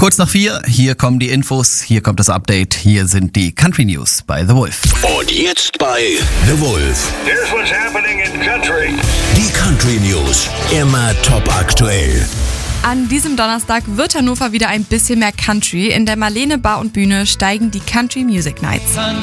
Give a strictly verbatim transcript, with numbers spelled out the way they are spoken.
Kurz nach vier, hier kommen die Infos, hier kommt das Update, hier sind die Country News bei The Wolf. Und jetzt bei The Wolf. Here's what's happening in country. Die Country News, immer top aktuell. An diesem Donnerstag wird Hannover wieder ein bisschen mehr Country. In der Marlene Bar und Bühne steigen die Country Music Nights.